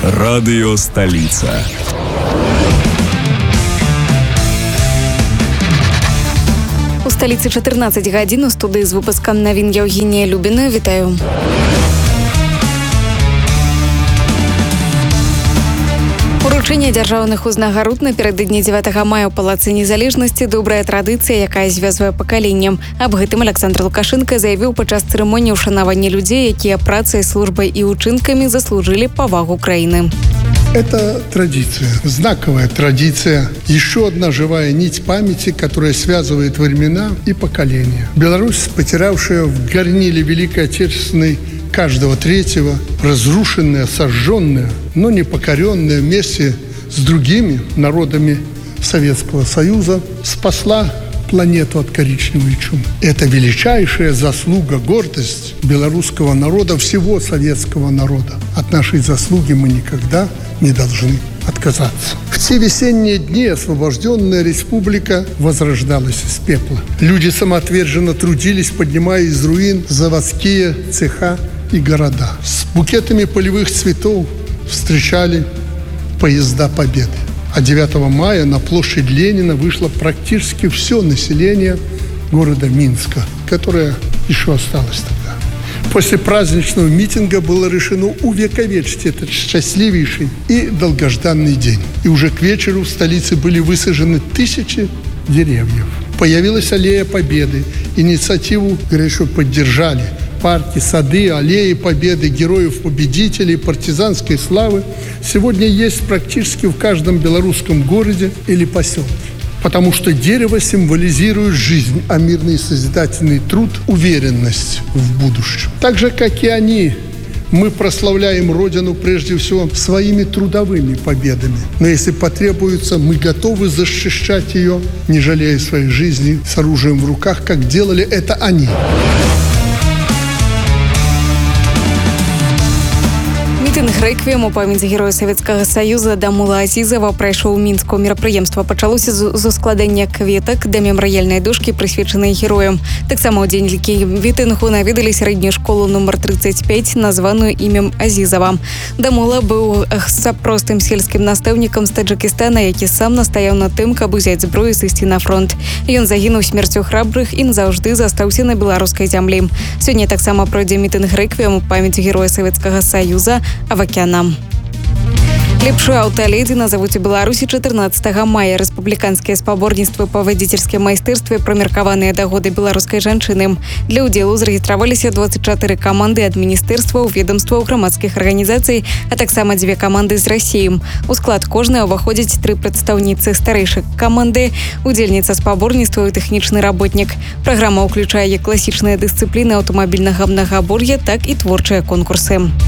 Радыё Сталіца. У сталіцы 14 гадзін, у студыі з выпускам навін Евгения Любіна. Вітаю. Уручэнне дзяржаўных узнагарод напярэдадні 9 мая ў палацы Незалежнасці добрая традыцыя, якая звязвае пакаленнем. Аб гэтым Александр Лукашенко заявіў падчас цырымоніі ўшанавання людзей, якія працай, службай і учынкамі заслужили павагу краіны. Это традиция, знаковая традиция, еще одна живая нить памяти, которая связывает времена и поколения. Беларусь, потерявшая в горниле Великой Отечественной каждого третьего, разрушенная, сожженная, но не покоренная вместе с другими народами Советского Союза, спасла планету от коричневой чумы. Это величайшая заслуга, гордость белорусского народа, всего советского народа. От нашей заслуги мы никогда не должны отказаться. В те весенние дни освобожденная республика возрождалась из пепла. Люди самоотверженно трудились, поднимая из руин заводские цеха и города. С букетами полевых цветов встречали поезда Победы. А 9 мая на площадь Ленина вышло практически все население города Минска, которое еще осталось тогда. После праздничного митинга было решено увековечить этот счастливейший и долгожданный день. И уже к вечеру в столице были высажены тысячи деревьев. Появилась аллея Победы. Инициативу горячо поддержали. Парки, сады, аллеи Победы, героев-победителей, партизанской славы сегодня есть практически в каждом белорусском городе или поселке. Потому что дерево символизирует жизнь, а мирный созидательный труд – уверенность в будущем. Так же, как и они, мы прославляем Родину прежде всего своими трудовыми победами. Но если потребуется, мы готовы защищать ее, не жалея своей жизни, с оружием в руках, как делали это они. Мітинг рэквіем у памяці героя Савецкага Саюза Дамула Азізава прайшоў у Мінску. Мерапрыемства пачалося з ускладання кветак да мемарыяльнай дошкі, прысвечанай героям. Таксама ў дзень мітынгу наведалі сярэднюю школу нумар 35, названую імем Азізава. Дамула быў простым сельскім настаўнікам з Таджыкістана, які сам настаяў на тым, каб узяць зброю і сысці на фронт. Ён загінуў смерцю храбрых і назаўжды застаўся на беларускай зямлі. Сёння таксама пройдзе мітынг рэквіем у памяці героя Савецкага Саюза Авакяна. Лепшую аўталедзі назовуць у Беларусі 14 мая. Рэспубліканскія спаборніцтвы па вадзіцельскім майстэрстве прымеркаваныя да года беларускай жанчыны. Для ўдзелу зарэгістраваліся 24 каманды ад міністэрстваў, ведомстваў, грамадскіх арганізацый, а таксама 2 каманды з Расіі. У склад кожнай уваходзяць 3 прадстаўніцы старэйшых каманды, удзельніца спаборніцтва і тэхнічны работнік. Праграма ўключае як класічныя дысцыпліны аўтамабільнага многабор'я, так і творчыя конкурсы.